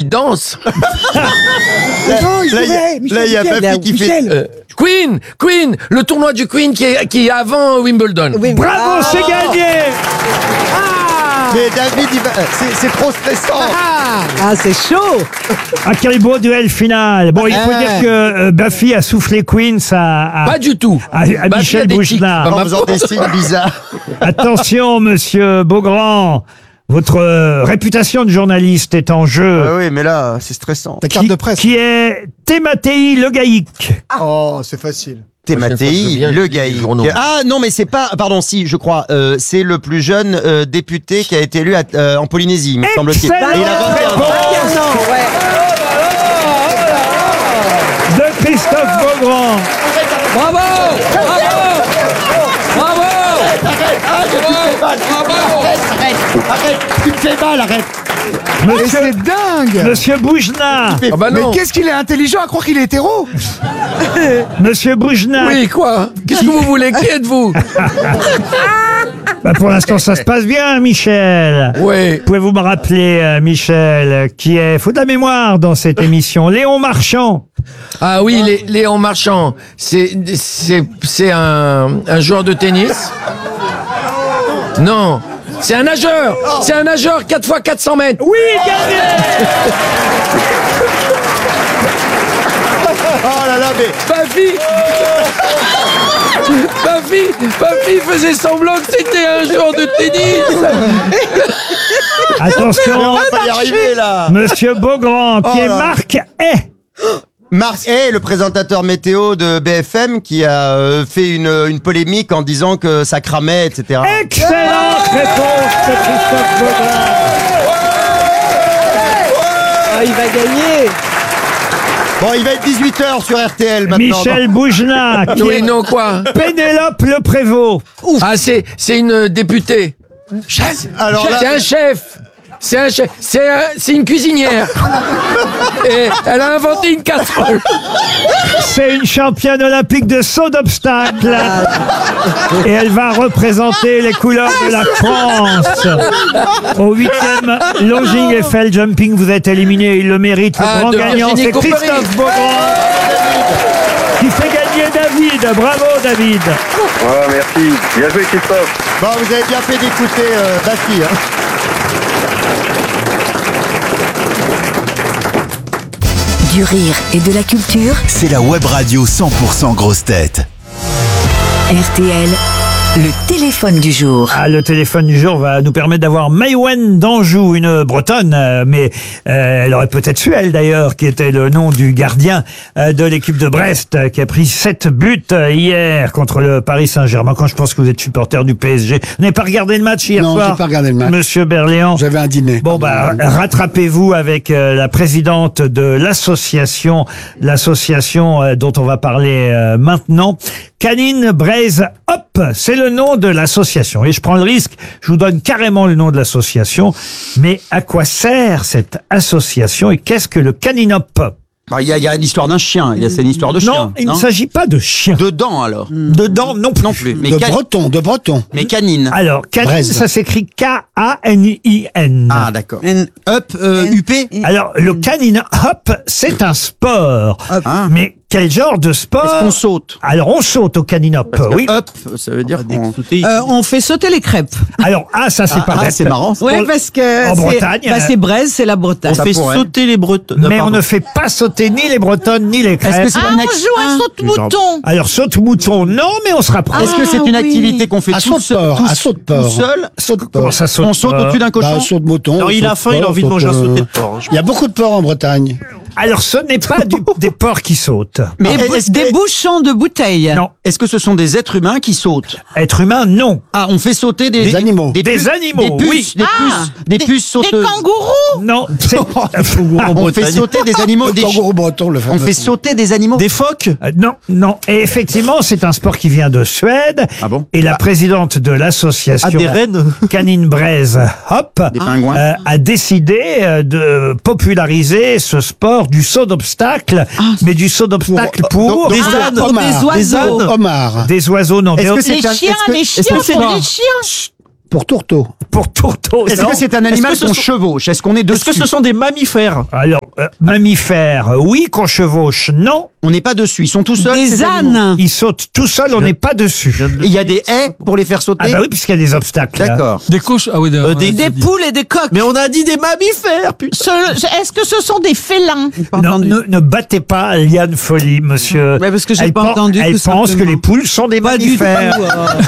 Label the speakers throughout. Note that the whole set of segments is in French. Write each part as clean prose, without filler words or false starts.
Speaker 1: danse.
Speaker 2: Non,
Speaker 3: Là, il y a Bafi qui fait...
Speaker 1: Queen, le tournoi du Queen qui est avant Wimbledon.
Speaker 4: Bravo, c'est gagné.
Speaker 3: Mais David, c'est trop stressant.
Speaker 2: Ah, c'est chaud.
Speaker 4: Ah, quel beau duel final. Bon, il faut dire que Bafi a soufflé Queen,
Speaker 1: Pas du tout.
Speaker 4: à
Speaker 1: Bafi
Speaker 4: Michel
Speaker 1: a des tics.
Speaker 4: Bougenat.
Speaker 3: En faisant des signes bizarres.
Speaker 4: Attention, monsieur Beaugrand. Votre réputation de journaliste est en jeu.
Speaker 3: Ah oui, mais là, c'est stressant.
Speaker 5: Ta carte de presse.
Speaker 4: Qui est Thématéi Le Gaïc.
Speaker 5: Oh, c'est facile.
Speaker 3: Thématéi, le Gaïc. Ah non, mais c'est pas... Pardon, si, je crois. C'est le plus jeune député qui a été élu en Polynésie, me semble-t-il.
Speaker 4: Excellent.
Speaker 3: Et il a 21 ans.
Speaker 4: De Christophe Beaugrand.
Speaker 1: Bravo.
Speaker 5: Arrête, tu me fais mal, arrête. Mais c'est dingue.
Speaker 4: Monsieur Bougenat.
Speaker 1: bah
Speaker 5: Mais
Speaker 1: non.
Speaker 5: qu'est-ce qu'il est intelligent à croire qu'il est hétéro.
Speaker 4: Monsieur Bougenat.
Speaker 1: Oui, quoi? Qu'est-ce que vous voulez? Qui êtes-vous?
Speaker 4: Bah, pour l'instant, ça se passe bien, Michel.
Speaker 1: Oui.
Speaker 4: Pouvez-vous me rappeler, Michel, qui est, faut de la mémoire dans cette émission, Léon Marchand.
Speaker 1: Ah oui, Léon Marchand. C'est un joueur de tennis. Non. C'est un nageur. C'est un nageur 4x400 mètres.
Speaker 4: Oui, gagné.
Speaker 3: Oh là là, mais...
Speaker 1: Bafi faisait semblant que c'était un joueur de tennis.
Speaker 4: Attention,
Speaker 3: On va pas y arriver, là.
Speaker 4: Monsieur Beaugrand, qui
Speaker 3: Oh
Speaker 4: est
Speaker 3: là.
Speaker 4: Marc Hay.
Speaker 3: Marc Hay, le présentateur météo de BFM, qui a fait une polémique en disant que ça cramait, etc.
Speaker 4: Excellente réponse de Christophe Beaugrand.
Speaker 2: Oh, il va gagner.
Speaker 3: Bon, il va être 18h sur RTL maintenant.
Speaker 4: Michel Bougenat, qui
Speaker 1: Oui,
Speaker 4: est
Speaker 1: non, quoi?
Speaker 4: Pénélope Le Prévost.
Speaker 1: Ah, c'est une députée.
Speaker 3: Alors là-
Speaker 1: C'est un chef. C'est un chef. C'est une cuisinière. Et elle a inventé une casserole.
Speaker 4: C'est une championne olympique de saut d'obstacle. Et elle va représenter les couleurs de la France. Au 8e Longing Eiffel Jumping, vous êtes éliminé. Il le mérite. Le grand
Speaker 1: de
Speaker 4: gagnant,
Speaker 1: Virginie
Speaker 4: c'est
Speaker 1: Copperi.
Speaker 4: Christophe Beaugrand. Qui fait gagner David. Bravo, David.
Speaker 6: Ouais, merci. Bien joué, Christophe.
Speaker 3: Bon, vous avez bien fait d'écouter Bafi, hein.
Speaker 7: Du rire et de la culture.
Speaker 8: C'est la web radio 100% grosse tête.
Speaker 7: RTL, le téléphone du jour.
Speaker 4: Ah, le téléphone du jour va nous permettre d'avoir Maïwen d'Anjou, une Bretonne, mais elle aurait peut-être su, elle d'ailleurs, qui était le nom du gardien de l'équipe de Brest, qui a pris 7 buts hier contre le Paris Saint-Germain. Quand je pense que vous êtes supporter du PSG. Vous n'avez pas regardé le match hier
Speaker 5: Non,
Speaker 4: soir?
Speaker 5: j'ai pas regardé le match.
Speaker 4: Monsieur Berléand.
Speaker 5: J'avais un dîner.
Speaker 4: Bon, bah, rattrapez-vous avec la présidente de l'association dont on va parler maintenant. Canine Braise Hop, c'est le nom de l'association. Et je prends le risque, je vous donne carrément le nom de l'association. Mais à quoi sert cette association et qu'est-ce que le Canine Hop?
Speaker 9: Il y a l'histoire d'un chien, c'est une histoire de chien.
Speaker 4: Non, il ne s'agit pas de chien.
Speaker 9: Dedans, alors.
Speaker 4: Dedans, non plus.
Speaker 9: Non plus. Mais,
Speaker 5: De breton.
Speaker 9: mais canine.
Speaker 4: Alors, Canine,
Speaker 5: Braise.
Speaker 4: ça s'écrit K-A-N-I-N.
Speaker 9: Ah, d'accord. Up, UP.
Speaker 4: Alors, le Canine Hop, c'est un sport.
Speaker 9: Ah.
Speaker 4: Mais quel genre de sport?
Speaker 9: Est-ce qu'on saute?
Speaker 4: Alors, on saute au Canine Hop, oui.
Speaker 9: Up, ça veut dire qu'on...
Speaker 2: On fait sauter les crêpes.
Speaker 4: Alors, ça, c'est pas
Speaker 9: Ah,
Speaker 4: bête.
Speaker 9: c'est marrant.
Speaker 2: Ouais, parce que
Speaker 4: en
Speaker 2: c'est-
Speaker 4: Bretagne,
Speaker 2: c'est Braise, c'est la Bretagne.
Speaker 9: On fait sauter les Bretons.
Speaker 4: Mais on ne fait pas sauter ni les bretonnes ni les crêpes.
Speaker 9: Est-ce que c'est
Speaker 2: Ah,
Speaker 9: une
Speaker 2: on joue à saute-mouton.
Speaker 4: Alors, saute-mouton, non, mais on se rapproche.
Speaker 9: Est-ce que c'est une activité qu'on fait
Speaker 5: À
Speaker 9: tout
Speaker 5: saute-port. À saute-port.
Speaker 9: tout seul?
Speaker 4: Comment ça saute
Speaker 9: On saute au-dessus d'un cochon?
Speaker 5: Bah, saute mouton.
Speaker 10: Alors il a faim, il a envie de manger un sauté de porc.
Speaker 5: Il y a beaucoup de porc en Bretagne.
Speaker 4: Alors, ce n'est pas des porcs qui sautent.
Speaker 9: Mais est-ce
Speaker 2: Des bouchons de bouteilles.
Speaker 4: Non.
Speaker 9: Est-ce que ce sont des êtres humains qui sautent?
Speaker 4: Être humain, non.
Speaker 9: Ah, on fait sauter
Speaker 5: Des animaux.
Speaker 4: Des
Speaker 9: puces-
Speaker 4: animaux,
Speaker 9: des puces,
Speaker 4: oui.
Speaker 9: des puces
Speaker 2: Des
Speaker 9: sauteuses.
Speaker 2: kangourous.
Speaker 4: Non. c'est-
Speaker 9: On fait sauter des animaux,
Speaker 5: Le kangourou breton, le
Speaker 9: on fait sauter des animaux.
Speaker 10: Des phoques?
Speaker 4: Non, non. Et effectivement, c'est un sport qui vient de Suède.
Speaker 9: Ah bon?
Speaker 4: Et la présidente de l'association
Speaker 10: Ah, des rennes?
Speaker 4: Canine Braise Hop
Speaker 9: Des pingouins.
Speaker 4: a décidé de populariser ce sport du saut d'obstacle, mais du saut d'obstacle pour
Speaker 10: Des
Speaker 5: Ah,
Speaker 10: ânes?
Speaker 5: homard.
Speaker 2: Des oiseaux.
Speaker 5: Homard.
Speaker 4: des oiseaux non.
Speaker 9: Est-ce que
Speaker 2: Les chiens, les chiens,
Speaker 9: est-ce que c'est
Speaker 2: c'est les chiens.
Speaker 5: Pour tourteau.
Speaker 4: Pour tourteau,
Speaker 9: Est-ce
Speaker 4: non.
Speaker 9: que c'est un animal
Speaker 10: Est-ce que
Speaker 9: qu'on
Speaker 10: ce-
Speaker 9: chevauche? Est-ce qu'on est
Speaker 10: Est-ce
Speaker 9: dessus?
Speaker 10: que ce sont des mammifères?
Speaker 4: Alors, mammifères, oui, qu'on chevauche, non.
Speaker 9: On n'est pas dessus. Ils sont tout seuls.
Speaker 2: Des
Speaker 9: ces animaux.
Speaker 2: ânes.
Speaker 4: Ils sautent tout seuls, on n'est pas dessus.
Speaker 9: Il y a des haies pour les faire sauter?
Speaker 4: Ah bah oui, puisqu'il y a des obstacles.
Speaker 9: D'accord.
Speaker 1: Des coches. Ah oui,
Speaker 2: Des poules et des coqs.
Speaker 10: Mais on a dit des mammifères, putain.
Speaker 2: Est-ce que ce sont des félins?
Speaker 4: Non, ne battez pas Liane Folly, monsieur.
Speaker 2: Ouais, parce que j'ai
Speaker 4: Elle
Speaker 2: pas
Speaker 4: pen-
Speaker 2: entendu,
Speaker 4: Elle
Speaker 2: tout
Speaker 4: pense que
Speaker 2: simplement.
Speaker 4: les poules sont des
Speaker 2: Pas du tout.
Speaker 4: mammifères.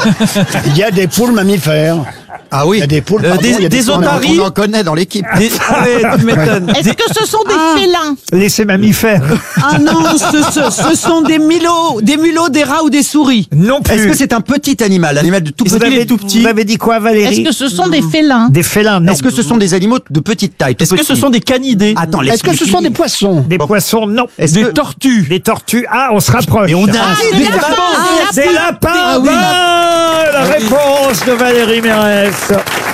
Speaker 5: Il y a des poules mammifères.
Speaker 9: Ah oui.
Speaker 5: Il y a des poules.
Speaker 10: Des-
Speaker 5: pardon, il y a
Speaker 10: des
Speaker 5: poules-
Speaker 10: otaries.
Speaker 9: On en connaît dans l'équipe.
Speaker 10: Tu m'étonnes.
Speaker 2: Est-ce que ce sont des félins?
Speaker 4: Laissez mammifères.
Speaker 2: Ah non, ce sont des mulots, des rats ou des souris.
Speaker 4: Non plus.
Speaker 9: Est-ce que c'est un petit animal? Animal de tout
Speaker 4: vous
Speaker 9: petit
Speaker 4: avez,
Speaker 9: et tout petit?
Speaker 4: vous avez dit quoi, Valérie?
Speaker 2: Est-ce que ce sont des félins?
Speaker 4: Des félins, non.
Speaker 9: Est-ce que ce sont des animaux de petite taille? tout
Speaker 10: Est-ce que ce
Speaker 9: petits
Speaker 10: sont des canidés?
Speaker 9: Attends,
Speaker 5: Est-ce que ce sont des poissons?
Speaker 4: Des poissons, non.
Speaker 9: Des
Speaker 4: tortues. Des tortues. Ah, on se rapproche.
Speaker 10: Et on a
Speaker 2: des lapins.
Speaker 4: Des lapins.
Speaker 2: Ah oui.
Speaker 4: Bonne réponse de Valérie Mérès.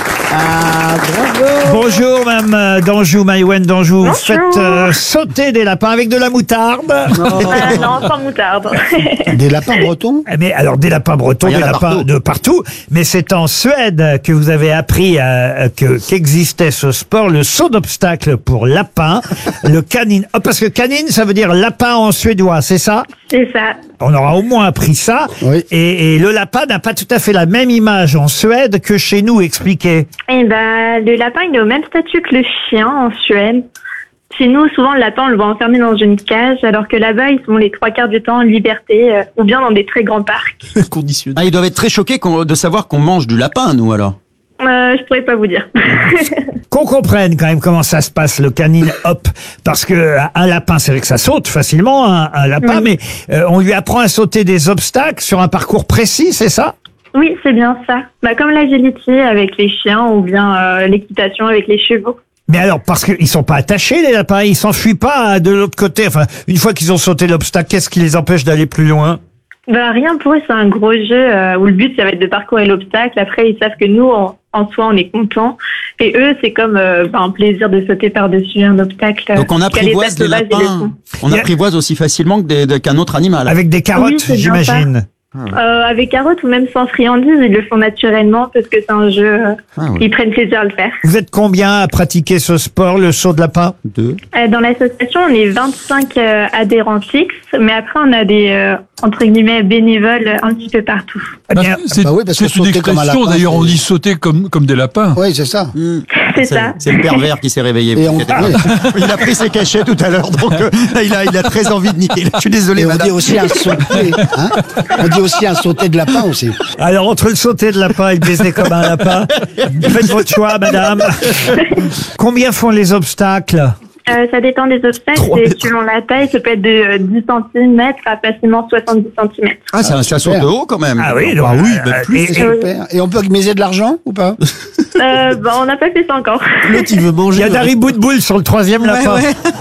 Speaker 2: Ah, bravo.
Speaker 4: Bonjour, Mme d'Anjou, Maïwen d'Anjou. Vous faites sauter des lapins avec de la moutarde.
Speaker 11: Non, sans moutarde.
Speaker 5: Des lapins bretons?
Speaker 4: Mais alors, des lapins bretons,
Speaker 9: Il y en
Speaker 4: des
Speaker 9: a
Speaker 4: lapins
Speaker 9: partout.
Speaker 4: de partout. Mais c'est en Suède que vous avez appris qu'existait ce sport, le saut d'obstacle pour lapin, le canine. Oh, parce que canine, ça veut dire lapin en suédois, c'est ça?
Speaker 11: C'est ça.
Speaker 4: On aura au moins appris ça.
Speaker 5: Oui.
Speaker 4: Et le lapin n'a pas tout à fait la même image en Suède que chez nous, expliquez.
Speaker 11: Et ben, le lapin, il est au même statut que le chien en Suède. Chez nous, souvent, le lapin, on le voit enfermé dans une cage, alors que là-bas, ils sont les 3/4 du temps en liberté, ou bien dans des très grands parcs.
Speaker 10: Conditionné.
Speaker 9: Ah, ils doivent être très choqués de savoir qu'on mange du lapin, nous, alors.
Speaker 11: Je pourrais pas vous dire.
Speaker 4: Qu'on comprenne quand même comment ça se passe, le canine hop. Parce que un lapin, c'est vrai que ça saute facilement, un lapin,
Speaker 11: Oui.
Speaker 4: mais on lui apprend à sauter des obstacles sur un parcours précis, c'est ça?
Speaker 11: Oui, c'est bien ça. Bah, comme l'agility avec les chiens, ou bien l'équitation avec les chevaux.
Speaker 4: Mais alors, parce qu'ils sont pas attachés, les lapins, ils s'enfuient pas de l'autre côté. Enfin, une fois qu'ils ont sauté l'obstacle, qu'est-ce qui les empêche d'aller plus loin?
Speaker 11: Bah, rien pour eux, c'est un gros jeu où le but, ça va être de parcourir l'obstacle. Après, ils savent que nous, en soi, on est contents. Et eux, c'est comme un plaisir de sauter par-dessus un obstacle.
Speaker 9: Donc on
Speaker 11: qu'à
Speaker 9: apprivoise
Speaker 11: l'étape
Speaker 9: les
Speaker 11: de base, ils le
Speaker 9: lapins.
Speaker 11: font.
Speaker 9: On apprivoise aussi facilement qu'un autre animal.
Speaker 4: Avec des carottes,
Speaker 11: Oui, c'est bien
Speaker 4: j'imagine.
Speaker 11: Avec carottes ou même sans friandises, ils le font naturellement parce que c'est un jeu.
Speaker 9: Ah oui.
Speaker 11: Ils prennent plaisir à le faire.
Speaker 4: Vous êtes combien à pratiquer ce sport, le saut de lapin?
Speaker 9: 2.
Speaker 11: Dans l'association, on est 25 adhérents fixes, mais après, on a des, entre guillemets, bénévoles un petit peu partout.
Speaker 4: Eh bien,
Speaker 1: C'est
Speaker 5: bah oui, parce que
Speaker 1: c'est une
Speaker 5: sauter comme un
Speaker 1: expression,
Speaker 5: lapin,
Speaker 1: d'ailleurs, on
Speaker 5: c'est-
Speaker 1: dit sauter comme des lapins.
Speaker 5: Oui, c'est ça.
Speaker 11: C'est ça.
Speaker 9: C'est le pervers qui s'est réveillé.
Speaker 5: Et on-
Speaker 9: Il a pris ses cachets tout à l'heure, donc là, il a très envie de niquer. Je suis désolé,
Speaker 5: Et on
Speaker 9: madame.
Speaker 5: dit aussi un sauté. Hein, on dit aussi un sauté de lapin aussi.
Speaker 4: alors, entre le sauter de lapin et le baiser comme un lapin, faites votre choix, madame. Combien font les obstacles?
Speaker 11: Ça dépend des obstacles
Speaker 10: 3
Speaker 11: et
Speaker 10: mètres.
Speaker 11: selon la taille, ça peut être de 10 cm à facilement 70 cm.
Speaker 9: Ah, ça saute haut quand même.
Speaker 4: Ah oui,
Speaker 9: Bah
Speaker 4: donc,
Speaker 9: oui, bah plus.
Speaker 4: et-
Speaker 5: C'est super. Et on peut miser de l'argent ou pas?
Speaker 11: On n'a pas fait ça encore.
Speaker 10: L'autre, il veut
Speaker 4: il
Speaker 10: manger.
Speaker 4: y a Dari Boudboul sur le troisième lapin.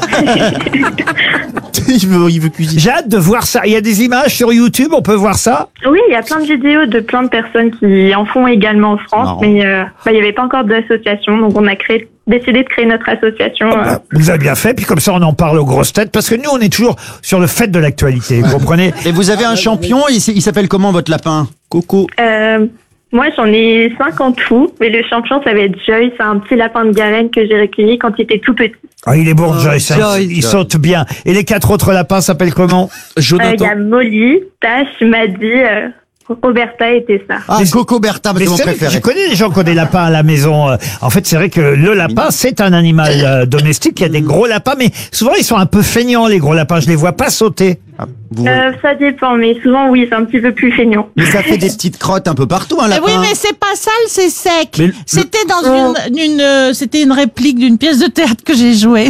Speaker 10: il veut cuisiner.
Speaker 4: J'ai hâte de voir ça. Il y a des images sur YouTube, on peut voir ça?
Speaker 11: Oui, il y a plein de vidéos de plein de personnes qui en font également en France,
Speaker 9: Marrant.
Speaker 11: mais il n'y avait pas encore d'association, donc on a décidé de créer notre association.
Speaker 4: Vous avez bien fait, puis comme ça on en parle aux grosses têtes, parce que nous on est toujours sur le fait de l'actualité, vous comprenez?
Speaker 9: Et vous avez un champion, il s'appelle comment votre lapin? Coco.
Speaker 11: Moi, j'en ai 5 en tout, mais le champion, ça va être Joy. C'est un petit lapin de Garenne que j'ai recueilli quand il était tout petit.
Speaker 4: Ah, il est bon, Joyce, hein,
Speaker 2: Joyce.
Speaker 4: il saute bien. Et les 4 autres lapins s'appellent comment?
Speaker 11: Il y
Speaker 10: Jonathan.
Speaker 11: a Molly, Tash, Maddy, Roberta et Tessa.
Speaker 9: Ah, Coco Bertha,
Speaker 4: Mais
Speaker 9: c'est mon
Speaker 4: c'est vrai que
Speaker 9: préféré.
Speaker 4: je connais des gens qui ont des lapins à la maison. En fait, c'est vrai que le lapin, c'est un animal domestique. Il y a des gros lapins, mais souvent ils sont un peu feignants, les gros lapins. Je les vois pas sauter.
Speaker 11: Ça dépend, mais souvent, oui, c'est un petit peu plus feignant.
Speaker 9: Mais ça fait des petites crottes un peu partout, un
Speaker 2: Mais
Speaker 9: lapin.
Speaker 2: oui, mais c'est pas sale, c'est sec.
Speaker 10: Mais
Speaker 2: C'était dans c'était une réplique d'une pièce de théâtre que j'ai jouée.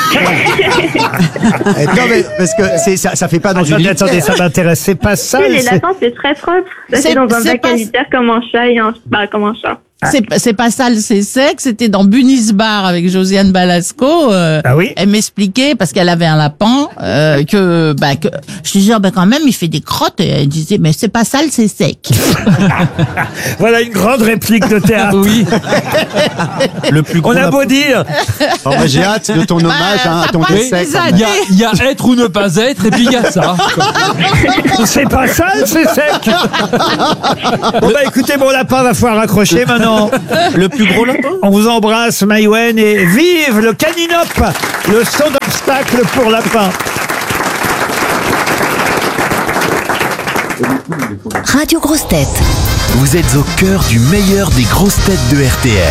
Speaker 9: Non, mais parce que ça fait pas dans une
Speaker 4: Attendez,
Speaker 9: litière.
Speaker 4: attendez, ça m'intéresse. C'est pas ça.
Speaker 11: Oui, les lapins, c'est très propre. Ça
Speaker 2: C'est-
Speaker 11: fait dans un
Speaker 2: c'est
Speaker 11: bac
Speaker 2: pas-
Speaker 11: à litière comme un chat et comme un chat.
Speaker 2: C'est pas sale, c'est sec. C'était dans Bunis Bar avec Josiane Balasco.
Speaker 4: Ah oui?
Speaker 2: Elle m'expliquait parce qu'elle avait un lapin que je disais quand même il fait des crottes et elle disait mais c'est pas sale, c'est sec.
Speaker 4: Voilà une grande réplique de théâtre.
Speaker 1: Oui.
Speaker 10: Le plus gros
Speaker 4: On a
Speaker 10: lapin.
Speaker 4: beau dire.
Speaker 9: Oh, bah, j'ai hâte de ton hommage hein, à ton
Speaker 2: ça
Speaker 9: décès.
Speaker 2: passe
Speaker 9: quand
Speaker 2: des
Speaker 9: même.
Speaker 1: Il y a être ou ne pas être, et puis il y a ça.
Speaker 4: C'est pas sale, c'est sec. Bon bah écoutez, mon lapin va falloir raccrocher maintenant. non.
Speaker 10: Le plus gros lapin.
Speaker 4: On vous embrasse, Maïwen, et vive le caninop, le saut d'obstacle pour lapin.
Speaker 7: Radio Grosses Têtes.
Speaker 8: Vous êtes au cœur du meilleur des grosses têtes de RTL.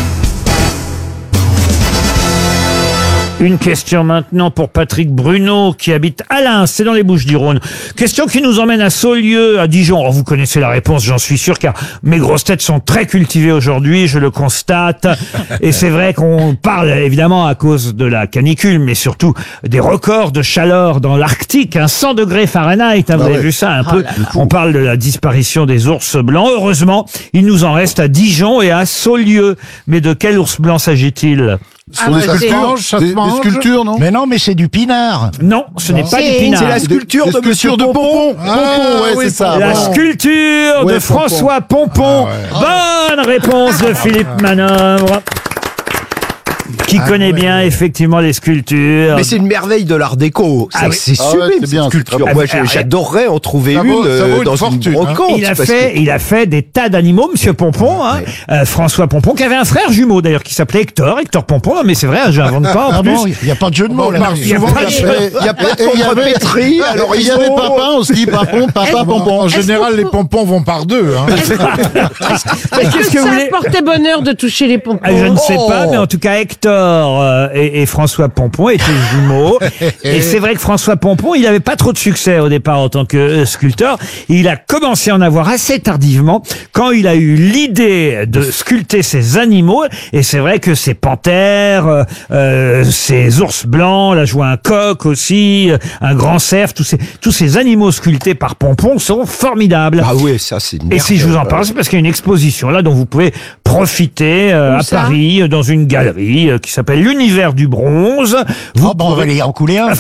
Speaker 4: Une question maintenant pour Patrick Bruno qui habite Alain, c'est dans les Bouches-du-Rhône. Question qui nous emmène à Saulieu, à Dijon. Oh, vous connaissez la réponse, j'en suis sûr, car mes grosses têtes sont très cultivées aujourd'hui, je le constate. Et c'est vrai qu'on parle évidemment à cause de la canicule, mais surtout des records de chaleur dans l'Arctique, 100 degrés Fahrenheit, hein, vous avez vu ça un peu. On parle de la disparition des ours blancs. Heureusement, il nous en reste à Dijon et à Saulieu. Mais de quel ours blanc s'agit-il?
Speaker 5: Ça se sculptures, non? Mais non, mais c'est du pinard.
Speaker 4: Non, ce n'est pas du pinard.
Speaker 10: C'est la sculpture de Monsieur Pompon.
Speaker 5: Ouais, c'est ça.
Speaker 4: La sculpture de
Speaker 5: Ouais,
Speaker 4: François Pompon. Bonne réponse de Philippe Manœuvre, qui connaît bien effectivement les sculptures.
Speaker 10: Mais c'est une merveille de l'art déco.
Speaker 4: Ah oui.
Speaker 10: C'est
Speaker 5: Ah ouais,
Speaker 10: sublime,
Speaker 5: c'est
Speaker 10: cette
Speaker 5: bien,
Speaker 10: sculpture.
Speaker 5: c'est très
Speaker 10: Moi,
Speaker 4: bien.
Speaker 10: j'adorerais en trouver
Speaker 5: Ça vaut une
Speaker 10: dans
Speaker 5: fortune,
Speaker 10: une
Speaker 5: hein.
Speaker 10: brocante.
Speaker 4: Il a fait des tas d'animaux, Monsieur Pompon, hein. François Pompon, qui avait un frère jumeau d'ailleurs qui s'appelait Hector Pompon. Non, mais c'est vrai, j'invente pas en
Speaker 5: Ah
Speaker 4: plus.
Speaker 5: bon, il n'y a pas de jeu de mots là.
Speaker 4: Il y a pas de jeu.
Speaker 10: Il y a pas de pétri. Alors
Speaker 5: Il y avait papa, on se dit papa, pompon.
Speaker 12: En général, les pompons vont par deux. Hein.
Speaker 4: Qu'est-ce que vous voulez?
Speaker 13: portait bonheur de toucher les pompons.
Speaker 4: Je ne sais pas, mais en tout cas, Hector et François Pompon étaient jumeaux. Et c'est vrai que François Pompon, il n'avait pas trop de succès au départ en tant que sculpteur. Il a commencé à en avoir assez tardivement quand il a eu l'idée de sculpter ces animaux. Et c'est vrai que ces panthères, ces ours blancs, là je vois un coq aussi, un grand cerf, tous ces animaux sculptés par Pompon sont formidables.
Speaker 10: Ah oui, ça c'est une
Speaker 4: Et si je vous en parle, c'est parce qu'il y a une exposition là dont vous pouvez profiter à Paris, dans une galerie qui s'appelle l'Univers du bronze. Vous
Speaker 5: on va aller en couler un.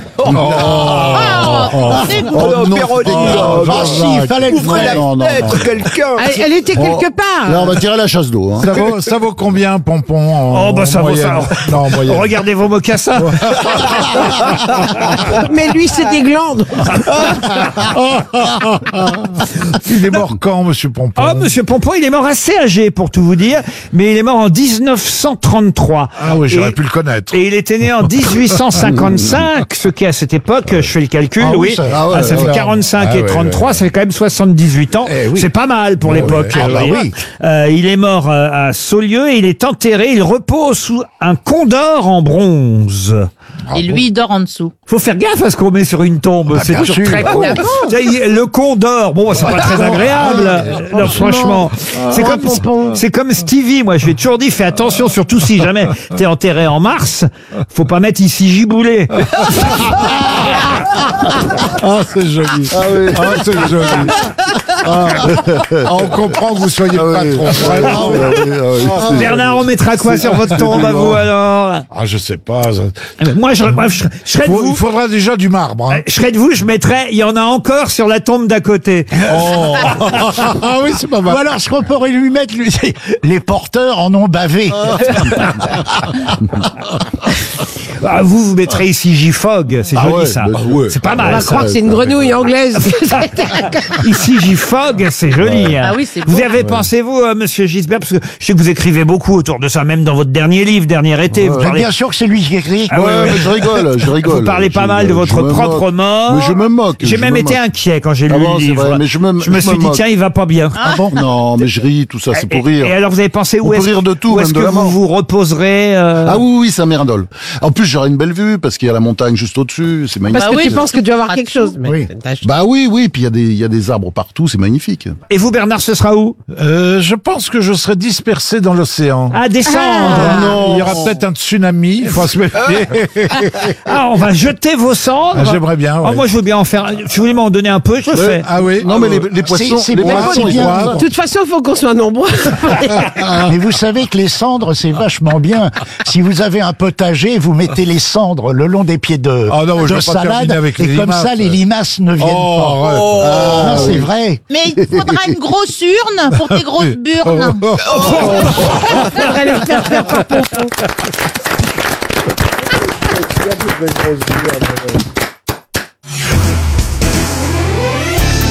Speaker 10: il fallait ouvrir la fenêtre, quelqu'un.
Speaker 13: Elle était quelque part.
Speaker 5: Là, on va tirer la chasse d'eau. Hein.
Speaker 12: Ça vaut combien un pompon
Speaker 4: Ça vaut ça.
Speaker 12: Non, en moyenne.
Speaker 4: Regardez vos mocassins.
Speaker 13: Mais lui, c'est des glandes.
Speaker 12: Il est mort quand, Monsieur Pompon?
Speaker 4: Monsieur Pompon, il est mort assez âgé, pour tout vous dire, mais il est mort en 1933.
Speaker 12: Ah oui, j'aurais pu le connaître.
Speaker 4: Et il est né en 1855, ce qui à cette époque, je fais le calcul, ça fait 45 et 33, ça fait quand même 78 ans. C'est pas mal pour l'époque. Il est mort à Saulieu et il est enterré, il repose sous un condor en bronze.
Speaker 2: Et lui, il dort en dessous.
Speaker 4: Faut faire gaffe à ce qu'on met sur une tombe, c'est toujours très con. Le condor, c'est pas très agréable. Non, franchement. C'est comme Stevie, moi je lui ai toujours dit, fais attention, surtout si jamais t'es enterré en mars, faut pas mettre ici giboulé.
Speaker 12: Ah, c'est joli. C'est joli. On comprend que vous soyez le patron.
Speaker 4: Bernard, on mettra quoi sur votre tombe à vous alors?
Speaker 12: Je sais pas.
Speaker 4: Moi, je serais de vous.
Speaker 12: Il faudra déjà du marbre. Hein.
Speaker 4: Je serais de vous, je mettrais, il y en a encore sur la tombe d'à côté.
Speaker 12: Ah oui, c'est pas mal.
Speaker 5: Ou alors, ce qu'on pourrait lui mettre, les porteurs en ont bavé.
Speaker 4: Vous mettrez ici J-Fog, c'est joli ça. C'est pas mal.
Speaker 13: On va croire que c'est une grenouille anglaise.
Speaker 4: Ici J-Fog, c'est joli.
Speaker 2: Ah oui, c'est
Speaker 4: Vous
Speaker 2: beau.
Speaker 4: avez pensé, vous, Monsieur Gisbert, parce que je sais que vous écrivez beaucoup autour de ça, même dans votre dernier livre, Dernier été. Vous parlez...
Speaker 5: Bien sûr que c'est lui qui écrit.
Speaker 4: mais
Speaker 5: je rigole.
Speaker 4: Vous parlez pas mal de votre propre mort.
Speaker 5: Mais je me moque.
Speaker 4: J'ai même été inquiet quand j'ai lu le livre.
Speaker 5: Vrai, mais je me
Speaker 4: suis dit, tiens, il va pas bien.
Speaker 5: Ah bon? Non, mais je ris, tout ça, c'est pour rire.
Speaker 4: Et alors, vous avez pensé où est-ce
Speaker 5: rire de tout,
Speaker 4: où est-ce
Speaker 5: même
Speaker 4: que
Speaker 5: de la
Speaker 4: vous
Speaker 5: mort.
Speaker 4: vous reposerez
Speaker 5: Ah oui, ça m'érindole. En plus, j'aurai une belle vue parce qu'il y a la montagne juste au-dessus. C'est magnifique.
Speaker 13: Parce que tu penses que tu vas avoir quelque chose.
Speaker 5: Oui. Bah oui, puis il y a des arbres partout, c'est magnifique.
Speaker 4: Et vous, Bernard, ce sera où?
Speaker 12: Je pense que je serai dispersé dans l'océan.
Speaker 4: À descendre.
Speaker 12: Non. Il y aura peut-être un tsunami. Il faut se méfier.
Speaker 4: On va jeter vos cendres.
Speaker 12: J'aimerais bien. Ouais.
Speaker 4: Moi, je veux bien en faire. Si vous voulez m'en donner un peu, je le fais.
Speaker 12: Ah oui.
Speaker 5: Non, mais les poissons,
Speaker 13: De toute façon, il faut qu'on soit nombreux.
Speaker 5: Mais vous savez que les cendres, c'est vachement bien. Si vous avez un potager, vous mettez les cendres le long des pieds de salade,
Speaker 12: avec
Speaker 5: et comme ça, les limaces ne viennent pas. Non, c'est vrai.
Speaker 2: Mais il faudra une grosse urne pour tes grosses burnes.
Speaker 13: Faudrait les faire par Pompon.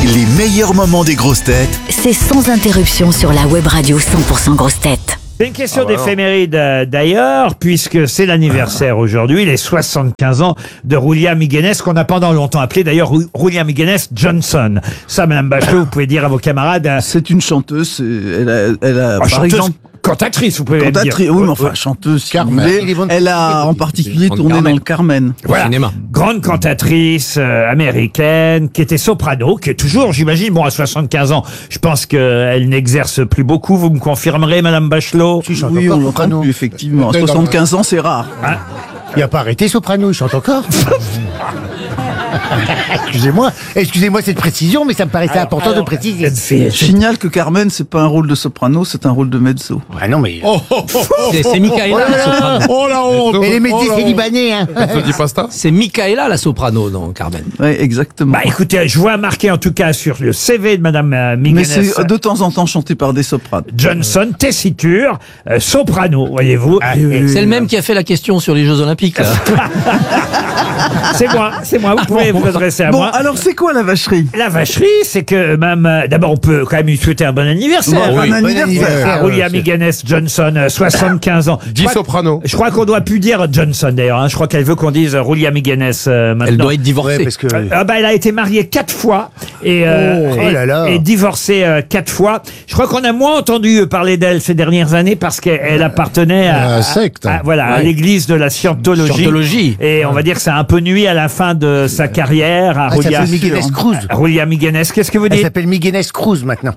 Speaker 8: Les meilleurs moments des grosses têtes.
Speaker 7: C'est sans interruption sur la web radio 100% grosses têtes.
Speaker 4: C'est une question d'éphéméride d'ailleurs, puisque c'est l'anniversaire aujourd'hui, les 75 ans de Roulia Miguenès, qu'on a pendant longtemps appelé d'ailleurs Roulia Miguenès Johnson. Ça, Madame Bachelot, vous pouvez dire à vos camarades.
Speaker 14: C'est une chanteuse, elle a par
Speaker 4: chanteuse,
Speaker 14: exemple...
Speaker 4: Cantatrice, vous pouvez même dire.
Speaker 14: Oui, mais enfin, chanteuse, Carmen. Elle a en particulier tourné dans le Carmen.
Speaker 4: Voilà. Grande cantatrice américaine, qui était soprano, qui est toujours, j'imagine, bon, à 75 ans, je pense qu'elle n'exerce plus beaucoup. Vous me confirmerez, Madame Bachelot?
Speaker 14: Oui, on l'entend plus, effectivement. À 75 ans, c'est rare.
Speaker 10: Hein? Il n'a pas arrêté soprano, il chante encore. Excusez-moi cette précision, mais ça me paraissait important de préciser.
Speaker 14: Je signale que Carmen, c'est pas un rôle de soprano, c'est un rôle de mezzo.
Speaker 10: Ah non, mais...
Speaker 1: C'est Micaela, la soprano.
Speaker 12: Oh la honte.
Speaker 10: Et les métiers, c'est libanais, hein.
Speaker 1: C'est Micaela, la soprano, dans Carmen.
Speaker 14: Oui, exactement.
Speaker 4: Bah écoutez, je vois marqué en tout cas sur le CV de Madame
Speaker 14: Mais
Speaker 4: Miguenès
Speaker 14: c'est de temps en temps chanté par des sopranes.
Speaker 4: Johnson, tessiture, soprano, voyez-vous.
Speaker 1: C'est le même qui a fait la question sur les Jeux Olympiques, là.
Speaker 4: C'est moi, vous pouvez vous adresser à moi.
Speaker 14: Bon, alors c'est quoi la vacherie?
Speaker 4: La vacherie, c'est que d'abord on peut quand même lui souhaiter un bon anniversaire.
Speaker 14: Bon anniversaire.
Speaker 4: À Roulia Miguenès Johnson, 75 ans.
Speaker 12: 10 soprano.
Speaker 4: Je crois qu'on doit plus dire Johnson d'ailleurs. Hein. Je crois qu'elle veut qu'on dise Roulia Miguenès maintenant.
Speaker 1: Elle doit être divorcée.
Speaker 10: Ouais, parce que...
Speaker 4: Elle a été mariée 4 fois et divorcée 4 fois. Je crois qu'on a moins entendu parler d'elle ces dernières années parce qu'elle appartenait à
Speaker 12: secte.
Speaker 4: à l'église de la Scientologie. Et on va dire que ça a un peu nuit à la fin de sa carrière à Roulia.
Speaker 10: Elle s'appelle Miguenès Cruz.
Speaker 4: Roulia Miguenès, qu'est-ce que vous dites?
Speaker 10: Elle s'appelle Miguenès Cruz maintenant.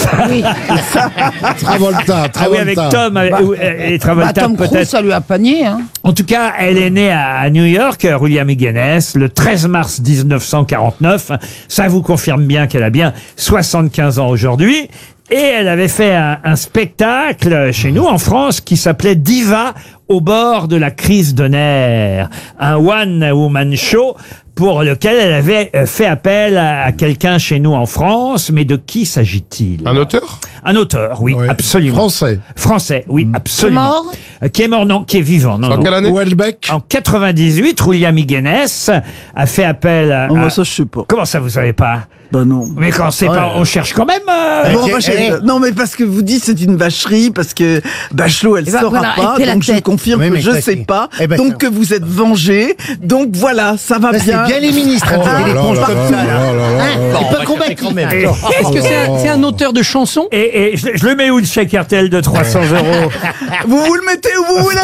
Speaker 12: Travolta.
Speaker 4: Ah oui, avec Tom et Travolta
Speaker 2: Tom Cruise,
Speaker 4: peut-être.
Speaker 2: ça lui a panier, hein.
Speaker 4: En tout cas, elle est née à New York, Roulia Miguenès, le 13 mars 1949. Ça vous confirme bien qu'elle a bien 75 ans aujourd'hui. Et elle avait fait un spectacle chez nous en France qui s'appelait Diva au bord de la crise de nerfs. Un one-woman show pour lequel elle avait fait appel à quelqu'un chez nous en France. Mais de qui s'agit-il?
Speaker 12: Un auteur?
Speaker 4: Un auteur, oui,
Speaker 12: Ouais.
Speaker 4: absolument.
Speaker 12: Français?
Speaker 4: Français, oui, absolument.
Speaker 2: Qui est mort?
Speaker 4: Qui est mort, non, qui est vivant. Non,
Speaker 12: En quelle année?
Speaker 4: Houellebecq. En 98, Roulia Miguenès a fait appel à...
Speaker 14: Oh, ça, je sais pas.
Speaker 4: Comment ça, vous savez pas?
Speaker 14: Bah non.
Speaker 4: Mais quand c'est pas... On cherche quand même...
Speaker 14: Bon, non, mais parce que vous dites c'est une vacherie, parce que Bachelot, elle saura pas, donc je confirme que je sais pas, donc que vous êtes vengé, donc voilà, ça va bien.
Speaker 10: C'est bien les ministres, c'est l'éponge comme ça, là. C'est pas combattre.
Speaker 1: Est-ce que c'est un auteur de chansons?
Speaker 4: Et je le mets où le chèque RTL de 300 €?
Speaker 14: Vous le mettez où vous voulez.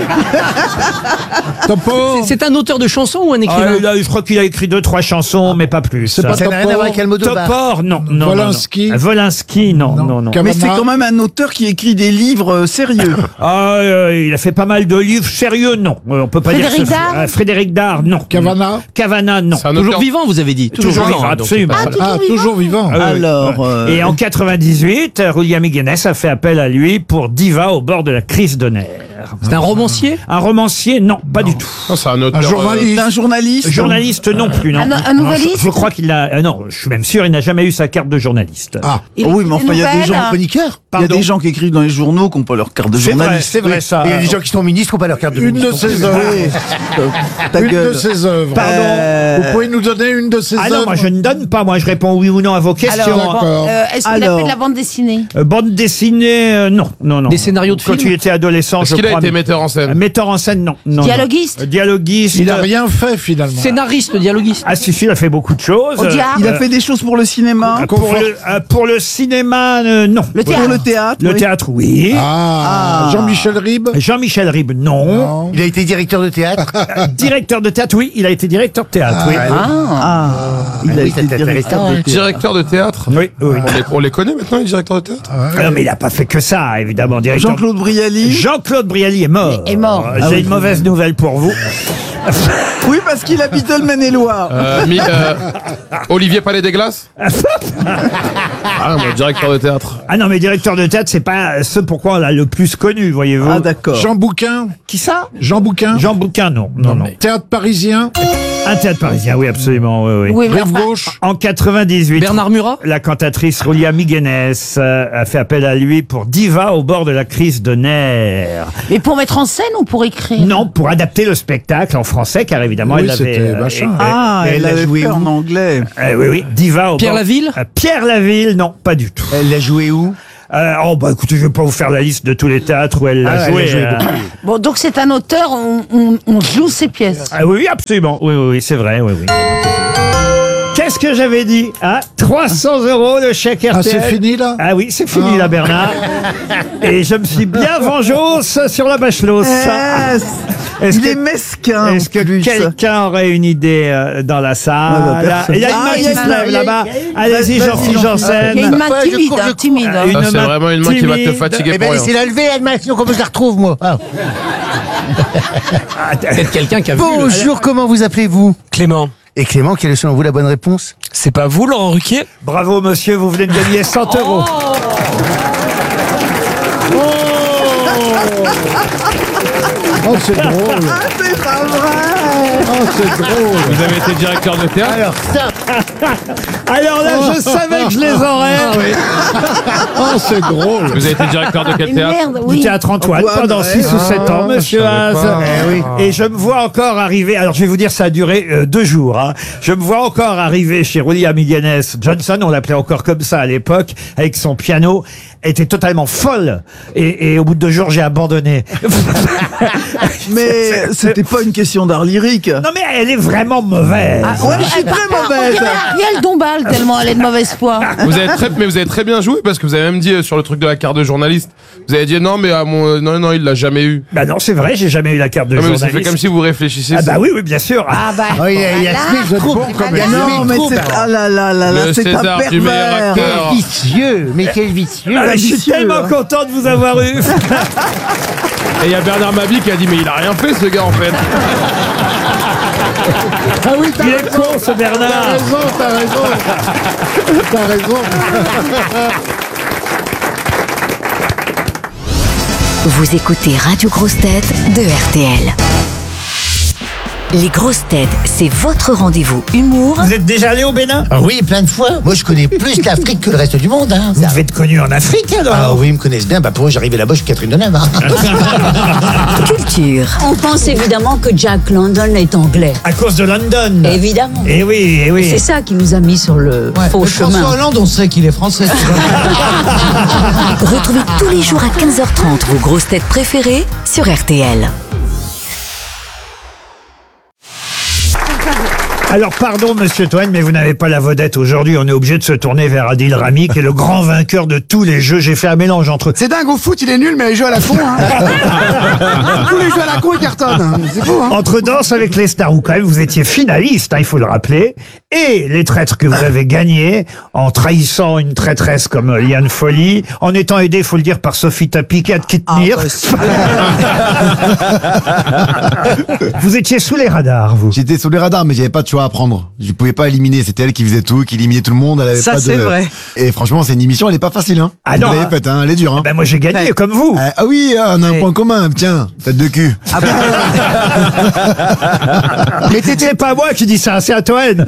Speaker 1: C'est un auteur de chansons ou un écrivain?
Speaker 4: Là, je crois qu'il a écrit 2-3 chansons, mais pas plus.
Speaker 10: Ça n'a rien à voir avec Almodovar.
Speaker 4: Topor, non.
Speaker 12: Volinsky.
Speaker 4: Volinsky, non.
Speaker 14: Mais c'est quand même un auteur qui écrit des livres sérieux.
Speaker 4: Il a fait pas mal de livres sérieux, non. On peut pas
Speaker 2: Frédéric
Speaker 4: dire ça.
Speaker 2: Dard
Speaker 4: Frédéric Dard, non.
Speaker 12: Cavana,
Speaker 4: non.
Speaker 1: Toujours vivant, vous avez dit.
Speaker 4: Toujours vivant, absolument.
Speaker 12: toujours vivant.
Speaker 14: Alors.
Speaker 4: Et en 98, Roulia Miguenès a fait appel à lui pour Diva au bord de la crise de nerfs.
Speaker 1: C'est un romancier?
Speaker 4: Un romancier, non, pas du tout.
Speaker 12: Non, c'est un auteur.
Speaker 14: Un journaliste.
Speaker 4: Journaliste, non plus, non.
Speaker 2: Un nouvelliste?
Speaker 4: Je crois qu'il a... non, je suis même sûr, il n'a jamais eu sa carte de journaliste.
Speaker 14: Oui, mais enfin, il y a des gens
Speaker 10: Chroniqueurs.
Speaker 14: Il y a des gens qui écrivent dans les journaux qui n'ont pas leur carte de journaliste.
Speaker 4: C'est vrai ça.
Speaker 10: Il y a des gens qui sont ministres qui n'ont pas leur carte de
Speaker 12: Une
Speaker 10: ministre.
Speaker 12: de ses œuvres. Une de ses œuvres.
Speaker 4: Pardon.
Speaker 12: Vous pouvez nous donner une de ses œuvres?
Speaker 4: Ah non, moi je ne donne pas, moi je réponds oui ou non à vos questions.
Speaker 12: D'accord.
Speaker 2: Est-ce qu'il a fait de la bande dessinée?
Speaker 4: Bande dessinée, non.
Speaker 1: Des scénarios de films?
Speaker 4: Quand il était adolescent,
Speaker 12: Est-ce
Speaker 4: je
Speaker 12: qu'il a
Speaker 4: crois.
Speaker 12: été metteur en scène?
Speaker 4: Metteur en scène, non.
Speaker 2: Dialoguiste?
Speaker 4: Dialoguiste.
Speaker 12: Il n'a rien fait finalement.
Speaker 1: Scénariste, dialoguiste?
Speaker 4: Ah si, il a fait beaucoup de choses.
Speaker 2: Au diable?
Speaker 14: Il a fait des choses pour le cinéma.
Speaker 4: Pour le cinéma, non.
Speaker 2: Le théâtre?
Speaker 14: Pour le théâtre.
Speaker 4: Le théâtre, oui.
Speaker 12: Jean-Michel Ribes?
Speaker 4: Jean-Michel Ribes, non.
Speaker 10: Il a été directeur de théâtre.
Speaker 4: Directeur de théâtre, oui. Il a été directeur de théâtre, oui.
Speaker 14: Il a été directeur de théâtre.
Speaker 12: Directeur de théâtre?
Speaker 4: Oui.
Speaker 12: On les connaît maintenant, les directeurs de théâtre?
Speaker 4: Non, mais il n'a pas fait que ça, évidemment.
Speaker 14: Jean-Claude Brialy.
Speaker 4: Jean-Claude Brialy est mort.
Speaker 2: Est mort.
Speaker 4: J'ai une mauvaise nouvelle pour vous.
Speaker 14: Oui, parce qu'il habite le Maine-et-Loire.
Speaker 12: Olivier Palais des Glaces? Directeur de théâtre.
Speaker 4: Ah non, mais directeur de théâtre, c'est pas ce pourquoi on l'a le plus connu, voyez-vous.
Speaker 14: Ah d'accord.
Speaker 12: Jean Bouquin?
Speaker 4: Qui ça?
Speaker 12: Jean Bouquin?
Speaker 4: Jean Bouquin, non.
Speaker 12: Théâtre parisien?
Speaker 4: Un théâtre parisien, oui, absolument. Oui, oui.
Speaker 1: Rive gauche.
Speaker 4: En 98.
Speaker 1: Bernard Murat.
Speaker 4: La cantatrice Roulia Miguenes a fait appel à lui pour Diva au bord de la crise de nerfs.
Speaker 2: Mais pour mettre en scène ou pour écrire?
Speaker 4: Non, pour adapter le spectacle en français, car évidemment, elle avait...
Speaker 14: elle l'a joué en anglais.
Speaker 4: Oui, oui. Diva au
Speaker 1: Pierre
Speaker 4: bord...
Speaker 1: Laville.
Speaker 4: Pierre Laville, non, pas du tout.
Speaker 3: Elle l'a joué où?
Speaker 4: Écoutez, je vais pas vous faire la liste de tous les théâtres où elle l'a joué.
Speaker 2: Bon, donc c'est un auteur, on joue ses pièces.
Speaker 4: Oui, absolument. Oui, c'est vrai, oui. Qu'est-ce que j'avais dit? 300 € de chèque RTL.
Speaker 12: C'est fini, là?
Speaker 4: Oui, c'est fini, là, Bernard. Et je me suis bien vengé sur la Bachelot.
Speaker 14: Il est mesquin.
Speaker 4: Est-ce que quelqu'un aurait une idée dans la salle? Il y a une main qui se lève là-bas. Allez-y, Jean-Philippe Janssen.
Speaker 2: Il y a une main timide.
Speaker 1: C'est vraiment une main qui va te fatiguer pour rien.
Speaker 10: C'est la levée, elle sinon comment je la retrouve, moi?
Speaker 1: Peut-être quelqu'un qui a vu.
Speaker 3: Bonjour, comment vous appelez-vous?
Speaker 1: Clément.
Speaker 3: Et Clément, quelle est selon vous la bonne réponse?
Speaker 1: C'est pas vous, Laurent Ruquier?
Speaker 4: Bravo, monsieur, vous venez de gagner 100 €.
Speaker 12: Oh, c'est drôle.
Speaker 14: C'est pas vrai.
Speaker 12: Oh, c'est drôle.
Speaker 1: Vous avez été directeur de théâtre?
Speaker 4: Alors là, je savais que je les aurais.
Speaker 12: Oh, c'est drôle.
Speaker 1: Vous avez été directeur de quel théâtre?
Speaker 2: Merde,
Speaker 4: Du théâtre Antoine pendant 6 ou 7 ans, monsieur
Speaker 1: je savais
Speaker 4: Haas.
Speaker 1: pas.
Speaker 4: Et je me vois encore arriver, alors je vais vous dire, ça a duré 2 jours. Je me vois encore arriver chez Roulia Miguenes. Johnson, on l'appelait encore comme ça à l'époque, avec son piano. Elle était totalement folle. Et au bout de 2 jours, j'ai abandonné.
Speaker 14: Mais c'était pas une question d'art lyrique.
Speaker 4: Non mais elle est vraiment mauvaise.
Speaker 14: Ouais, je suis très mauvaise.
Speaker 2: Il y a le dombal tellement elle est de mauvaise foi.
Speaker 15: Vous avez très bien joué parce que vous avez même dit sur le truc de la carte de journaliste. Vous avez dit non mais non il l'a jamais eu.
Speaker 4: Bah non c'est vrai j'ai jamais eu la carte de journaliste.
Speaker 15: Mais ça fait comme si vous réfléchissiez.
Speaker 4: Oui bien sûr.
Speaker 10: Il y a Smith bon comme
Speaker 14: non mais c'est c'est un
Speaker 15: César du meilleur
Speaker 14: pervers.
Speaker 15: acteur.
Speaker 10: vicieux, mais quel vicieux.
Speaker 4: Je suis tellement content de vous avoir eu.
Speaker 15: Et il y a Bernard Mabie qui a dit mais il a rien fait ce gars en fait.
Speaker 12: Ah oui,
Speaker 4: Il est con ce Bernard.
Speaker 12: T'as raison.
Speaker 7: Vous écoutez Radio Grosses Têtes de RTL. Les grosses têtes, c'est votre rendez-vous humour.
Speaker 4: Vous êtes déjà allé au Bénin?
Speaker 10: Oui, plein de fois. Moi, je connais plus l'Afrique que le reste du monde.
Speaker 4: Vous devez être connu en Afrique alors.
Speaker 10: Oui, ils me connaissent bien. Pour eux, j'arrivais là-bas, je suis Catherine Deneuve.
Speaker 7: Culture.
Speaker 16: On pense évidemment que Jack London est anglais.
Speaker 4: À cause de London.
Speaker 16: Évidemment.
Speaker 4: Eh oui.
Speaker 16: C'est ça qui nous a mis sur le faux chemin.
Speaker 10: François Hollande, on sait qu'il est français.
Speaker 7: Retrouvez tous les jours à 15h30 vos grosses têtes préférées sur RTL.
Speaker 4: Alors pardon Monsieur Toen, mais vous n'avez pas la vedette aujourd'hui. On est obligé de se tourner vers Adil Rami, qui est le grand vainqueur de tous les jeux. J'ai fait un mélange entre...
Speaker 9: C'est dingue, au foot, il est nul, mais il joue à la con. Tous les jeux à la con, il cartonne. C'est fou,
Speaker 4: Entre Danse avec les stars, où quand même vous étiez finaliste, il faut le rappeler, et Les Traîtres que vous avez gagnés, en trahissant une traîtresse comme Liane Folly, en étant aidé, faut le dire, par Sophie Tapie qui a de tenir. Vous étiez sous les radars, vous.
Speaker 9: J'étais sous les radars, mais j'avais pas de choix à prendre. Je pouvais pas éliminer. C'était elle qui faisait tout, qui éliminait tout le monde. Elle avait
Speaker 14: Ça,
Speaker 9: pas de...
Speaker 14: c'est vrai.
Speaker 9: Et franchement, c'est une émission, elle est pas facile, hein.
Speaker 4: Ah non,
Speaker 9: vous l'avez faite, hein. Elle est dure, hein.
Speaker 4: Ben moi j'ai gagné, comme vous.
Speaker 9: Ah oui, on a un point commun. Tiens, tête de cul.
Speaker 4: Mais t'étais pas moi qui dis ça, c'est à Toen.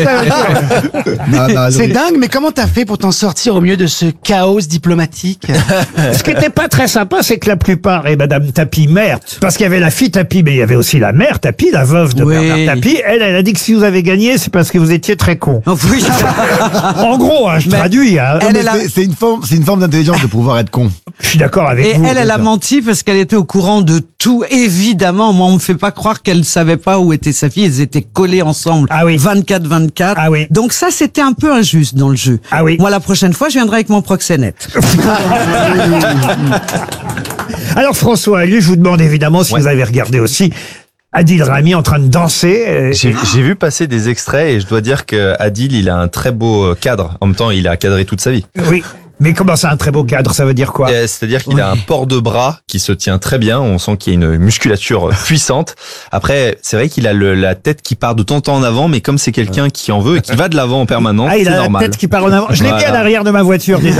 Speaker 9: C'est
Speaker 10: dingue, mais comment t'as fait pour t'en sortir au milieu de ce chaos diplomatique?
Speaker 4: Ce qui était pas très sympa, c'est que la plupart, et Madame Tapie, mère, parce qu'il y avait la fille Tapie, mais il y avait aussi la mère Tapie, la veuve de Bernard Tapie, elle a dit que si vous avez gagné, c'est parce que vous étiez très con.
Speaker 10: Oui.
Speaker 4: En gros, je traduis.
Speaker 9: C'est une forme d'intelligence de pouvoir être con.
Speaker 4: Je suis d'accord avec vous.
Speaker 17: Et elle a menti parce qu'elle était au courant de tout. Évidemment, moi, on me fait pas croire qu'elle savait pas où était sa fille. Ils étaient collés ensemble. 24-24.
Speaker 4: Ah oui.
Speaker 17: Donc ça, c'était un peu injuste dans le jeu.
Speaker 4: Ah oui.
Speaker 17: Moi, la prochaine fois, je viendrai avec mon proxénète.
Speaker 4: Alors, François, lui, je vous demande évidemment si vous avez regardé aussi Adil Rami en train de danser.
Speaker 18: J'ai vu passer des extraits et je dois dire que Adil, il a un très beau cadre. En même temps, il a cadré toute sa vie.
Speaker 4: Oui. Mais comment ça, un très beau cadre, ça veut dire quoi?
Speaker 18: C'est-à-dire qu'il a un port de bras qui se tient très bien. On sent qu'il y a une musculature puissante. Après, c'est vrai qu'il a la tête qui part de temps en temps en avant, mais comme c'est quelqu'un qui en veut et qui va de l'avant en permanence,
Speaker 4: il
Speaker 18: c'est
Speaker 4: a
Speaker 18: normal.
Speaker 4: la tête qui part en avant. Je l'ai mis à l'arrière de ma voiture, déjà.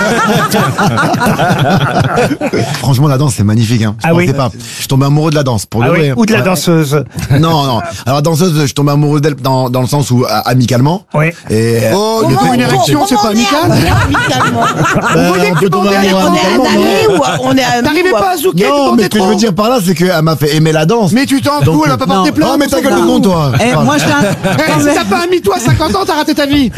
Speaker 19: Franchement, la danse, c'est magnifique. Hein. Je pensais pas. Je tombais amoureux de la danse. Pour
Speaker 4: Ah
Speaker 19: de
Speaker 4: oui,
Speaker 19: vrai.
Speaker 4: ou de la danseuse.
Speaker 19: Non. Alors, la danseuse, je tombais amoureux d'elle dans le sens où, amicalement.
Speaker 4: Oui.
Speaker 19: Et,
Speaker 9: Oh, mais pas une érection, c'est pas amical.
Speaker 19: on peut tomber amoureux amicalement.
Speaker 9: T'arrivais pas à zouker,
Speaker 19: non, mais ce que je veux dire par là, c'est qu'elle m'a fait aimer la danse.
Speaker 9: Mais tu t'en fous, elle a pas porté plainte.
Speaker 19: Oh, mais ta gueule de con, toi.
Speaker 17: Moi,
Speaker 9: Si t'as pas mis toi à 50 ans, t'as raté ta vie.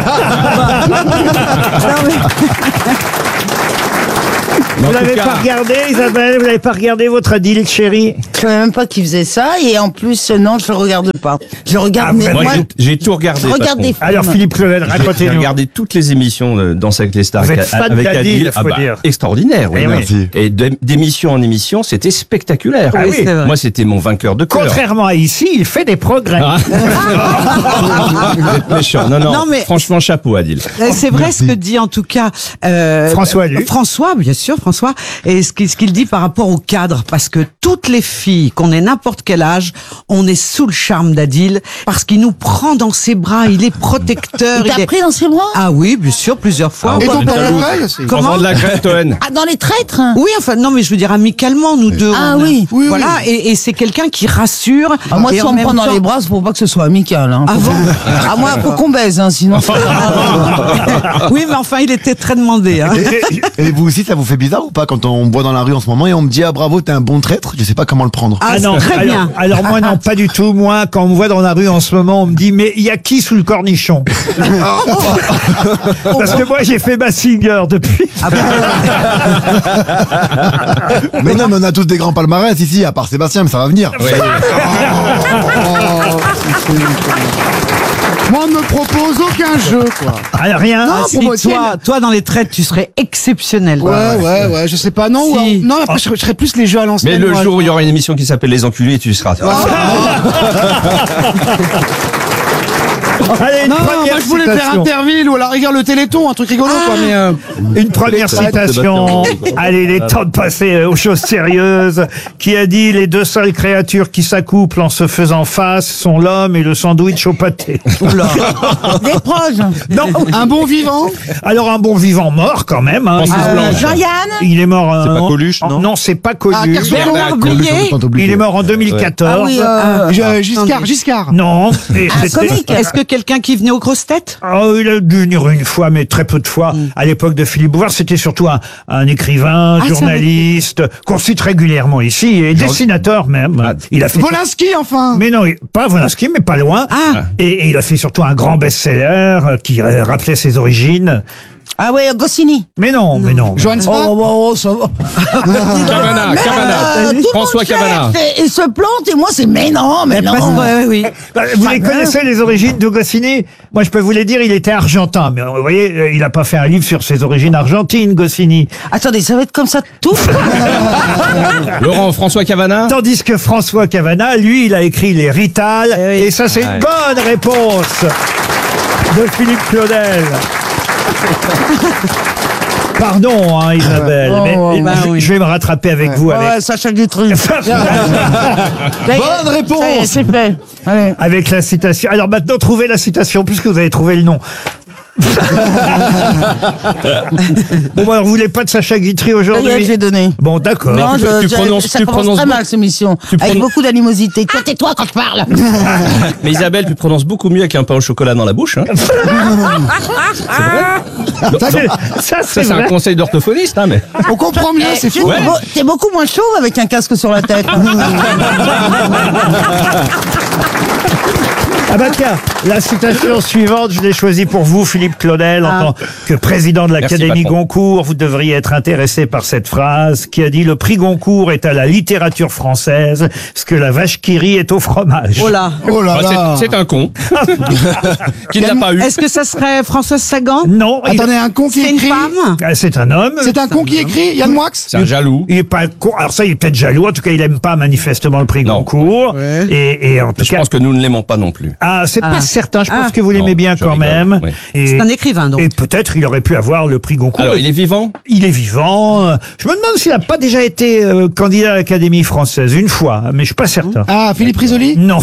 Speaker 4: Vous l'avez pas regardé, Isabelle? Vous l'avez pas regardé, votre Adil, chérie?
Speaker 2: Je savais même pas qu'il faisait ça, et en plus, non, je le regarde pas. Je regarde, mais
Speaker 18: Moi,
Speaker 2: moi,
Speaker 18: j'ai tout regardé.
Speaker 2: je regarde
Speaker 18: patron.
Speaker 2: des films.
Speaker 4: Alors, Philippe Claudel,
Speaker 18: J'ai
Speaker 4: racontez-nous.
Speaker 18: regardé toutes les émissions de Danse avec les stars
Speaker 4: Vous êtes fan
Speaker 18: avec
Speaker 4: d'Adil,
Speaker 18: Adil.
Speaker 4: faut dire.
Speaker 18: Extraordinaire, oui.
Speaker 4: Eh oui.
Speaker 18: Merci. Et d'émission en émission, c'était spectaculaire.
Speaker 4: Ah oui, c'est vrai.
Speaker 18: Moi, c'était mon vainqueur de cœur.
Speaker 4: Contrairement à ici, il fait des progrès.
Speaker 18: Vous êtes méchant. Non,
Speaker 17: Non, mais-
Speaker 18: franchement, chapeau, Adil.
Speaker 17: C'est vrai ce que dit en tout cas
Speaker 4: François Luc.
Speaker 17: François, bien sûr, François, et ce qu'il dit par rapport au cadre, parce que toutes les filles, qu'on ait n'importe quel âge, on est sous le charme d'Adil, parce qu'il nous prend dans ses bras, il est protecteur.
Speaker 2: Il t'a pris dans ses bras?
Speaker 17: Ah oui, bien sûr, plusieurs fois.
Speaker 9: Et ton
Speaker 17: Comment
Speaker 9: portefeuille aussi.
Speaker 17: Comment
Speaker 18: de la Grève, Toen.
Speaker 2: Ah, dans les traîtres?
Speaker 17: Oui, enfin, non, mais je veux dire amicalement, nous deux.
Speaker 2: Ah oui.
Speaker 17: Voilà, et c'est quelqu'un qui rassure.
Speaker 2: Ah, moi,
Speaker 17: et
Speaker 2: si
Speaker 17: en
Speaker 2: on me
Speaker 17: même
Speaker 2: prend dans
Speaker 17: temps-
Speaker 2: les bras, c'est pour pas que ce soit amical. Hein.
Speaker 17: Ah bon
Speaker 2: Ah, moi, faut qu'on baise, hein, sinon.
Speaker 17: Oui, mais enfin, il était très demandé. Hein.
Speaker 19: Et vous aussi, ça vous fait bizarre ou pas quand on me voit dans la rue en ce moment et on me dit ah bravo, t'es un bon traître? Je sais pas comment le prendre.
Speaker 17: Ah,
Speaker 4: non,
Speaker 17: très
Speaker 4: alors,
Speaker 17: bien.
Speaker 4: alors moi non, pas du tout. Moi, quand on me voit dans la rue en ce moment, on me dit mais il y a qui sous le cornichon? Parce que moi j'ai fait ma singer depuis.
Speaker 19: Mais non, mais on a tous des grands palmarès ici, à part Sébastien, mais ça va venir.
Speaker 9: Moi, on me propose aucun jeu, quoi.
Speaker 4: Ah, rien.
Speaker 9: Non,
Speaker 17: Si,
Speaker 9: pour moi,
Speaker 17: toi, dans les traites, tu serais exceptionnel.
Speaker 9: Ouais, je sais pas, non.
Speaker 17: Si.
Speaker 9: Non, après, je serais plus les jeux à l'ancienne.
Speaker 18: Mais le
Speaker 9: moi.
Speaker 18: jour où il y aura une émission qui s'appelle Les Enculés, tu seras.
Speaker 4: Allez, une
Speaker 9: Non,
Speaker 4: première
Speaker 9: moi, je voulais faire
Speaker 4: citation.
Speaker 9: Interville ou à la rigueur le Téléthon, un truc rigolo, quoi, mais
Speaker 4: Une première citation. Allez, il est temps de passer aux choses sérieuses. Qui a dit les deux seules créatures qui s'accouplent en se faisant face sont l'homme et le sandwich au pâté.
Speaker 2: Des proches.
Speaker 4: Non.
Speaker 9: un bon vivant.
Speaker 4: Alors un bon vivant mort quand même. Hein.
Speaker 2: Jean-Yann.
Speaker 4: Il est mort.
Speaker 18: C'est pas Coluche, non?
Speaker 4: Non, c'est pas Coluche.
Speaker 9: Ah, Kersozon.
Speaker 17: Bernard Blier.
Speaker 4: Il est mort en 2014.
Speaker 2: Ah oui,
Speaker 9: Giscard.
Speaker 4: Non. Et
Speaker 2: un
Speaker 4: c'était-
Speaker 2: comique.
Speaker 17: Est-ce que quelqu'un qui venait aux grosses têtes?
Speaker 4: Oh, il a dû venir une fois, mais très peu de fois. À l'époque de Philippe Bouvard, c'était surtout un écrivain, journaliste, qu'on cite régulièrement ici, et dessinateur même. Il a fait.
Speaker 9: Volinsky, enfin.
Speaker 4: Mais non, pas Volinsky, mais pas loin.
Speaker 17: Ah.
Speaker 4: Et il a fait surtout un grand best-seller qui rappelait ses origines.
Speaker 2: Ah ouais, Goscinny.
Speaker 4: Mais non, mais non.
Speaker 9: Johann Spahn.
Speaker 2: Oh, ça va.
Speaker 15: Cavana,
Speaker 2: tout le
Speaker 15: François
Speaker 2: monde
Speaker 15: Cavana.
Speaker 2: cherche et se plante, et moi, c'est mais non, mais non.
Speaker 17: Oui.
Speaker 4: Bah, vous les connaissez, les origines de Goscinny? Moi, je peux vous les dire, il était argentin. Mais vous voyez, il n'a pas fait un livre sur ses origines argentines, Goscinny.
Speaker 2: Attendez, ça va être comme ça tout.
Speaker 18: Laurent, François Cavana.
Speaker 4: Tandis que François Cavana, lui, il a écrit les Rital. Et ça, c'est une bonne réponse de Philippe Claudel. Pardon, hein, Isabelle, mais je vais me rattraper avec vous. Avec...
Speaker 2: Sacha Guitry.
Speaker 19: Bonne réponse.
Speaker 2: C'est fait. Allez.
Speaker 4: Avec la citation. Alors maintenant, trouvez la citation, puisque vous avez trouvé le nom. Bon, alors, vous voulez pas de Sacha Guitry aujourd'hui?
Speaker 2: Je l'ai donné.
Speaker 4: Bon, d'accord.
Speaker 2: Non, ça commence très mal, cette émission. Avec
Speaker 18: prononces-
Speaker 2: beaucoup d'animosité. Toi, tais-toi quand je parle.
Speaker 18: Mais Isabelle, tu prononces beaucoup mieux avec un pain au chocolat dans la bouche. Hein.
Speaker 4: Ça,
Speaker 18: Ça, c'est un conseil d'orthophoniste, hein, mais.
Speaker 9: On comprend mieux, c'est fou.
Speaker 2: T'es beaucoup moins chaud avec un casque sur la tête.
Speaker 4: Ah bah tiens, la citation suivante, je l'ai choisie pour vous, Philippe Claudel, en tant que président de l'Académie
Speaker 18: patron.
Speaker 4: Goncourt. Vous devriez être intéressé par cette phrase qui a dit « Le prix Goncourt est à la littérature française ce que la vache qui rit est au fromage. »
Speaker 17: Oh là.
Speaker 19: Oh là là.
Speaker 18: Bah, c'est un con. Qui ne l'a pas eu.
Speaker 17: Est-ce que ça serait Françoise Sagan?
Speaker 4: Non,
Speaker 9: Attendez, un con qui
Speaker 17: C'est une
Speaker 9: écrit.
Speaker 17: femme?
Speaker 4: c'est un homme.
Speaker 9: C'est un con qui écrit. Yann Moix.
Speaker 15: C'est un jaloux.
Speaker 4: Il est pas con. Alors ça, il est peut-être jaloux. En tout cas, il aime pas manifestement le prix
Speaker 18: Non.
Speaker 4: Goncourt.
Speaker 9: Ouais.
Speaker 4: Et en tout
Speaker 18: Je
Speaker 4: cas,
Speaker 18: pense que nous ne l'aimons pas non plus.
Speaker 4: Ah, c'est pas certain. Je pense
Speaker 17: Ah.
Speaker 4: que vous l'aimez bien quand même.
Speaker 20: oui.
Speaker 4: Et,
Speaker 17: C'est un écrivain, donc.
Speaker 4: et peut-être il aurait pu avoir le prix Goncourt.
Speaker 20: Alors, il est vivant?
Speaker 4: Il est vivant. Je me demande s'il n'a pas déjà été candidat à l'Académie française une fois, mais je suis pas certain.
Speaker 9: Ah, Philippe Risoli?
Speaker 4: Non.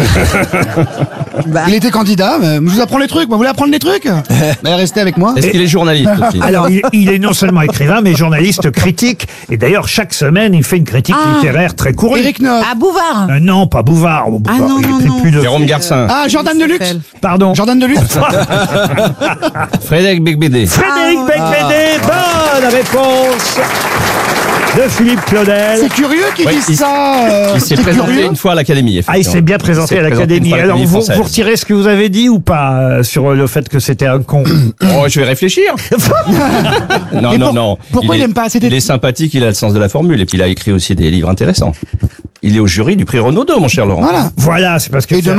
Speaker 9: Il était candidat, mais je vous apprends les trucs. Vous voulez apprendre les trucs? Mais restez avec moi.
Speaker 20: Est-ce qu'il est journaliste aussi?
Speaker 4: Alors, il est non seulement écrivain, mais journaliste, critique. Et d'ailleurs, chaque semaine, il fait une critique littéraire très courte.
Speaker 9: Éric Noël.
Speaker 2: À Bouvard.
Speaker 4: Non, pas Bouvard. Bouvard,
Speaker 17: non,
Speaker 4: il
Speaker 17: non,
Speaker 4: était
Speaker 17: non.
Speaker 4: plus de-
Speaker 20: Jérôme Garcin.
Speaker 9: Ah, Jordan Deluxe.
Speaker 4: Pardon.
Speaker 9: Jordan Deluxe.
Speaker 20: Frédéric Becbédé.
Speaker 4: Frédéric Becbédé, bonne réponse de Philippe Claudel.
Speaker 9: C'est curieux qu'ils
Speaker 20: Ouais,
Speaker 9: disent
Speaker 20: il-
Speaker 9: ça.
Speaker 20: Il s'est
Speaker 9: c'est
Speaker 20: présenté
Speaker 9: curieux.
Speaker 20: une fois à l'Académie.
Speaker 4: Ah, il s'est bien présenté à l'Académie. Alors, vous retirez ce que vous avez dit ou pas sur le fait que c'était un con?
Speaker 20: Oh, je vais réfléchir. Non,
Speaker 9: Et
Speaker 20: non, non.
Speaker 9: pourquoi il aime pas? C'était-
Speaker 20: Il est sympathique, il a le sens de la formule et puis il a écrit aussi des livres intéressants. Il est au jury du prix Renaudot, mon cher Laurent.
Speaker 9: Voilà.
Speaker 4: Voilà, c'est parce que
Speaker 9: Et
Speaker 4: c'est
Speaker 9: demain,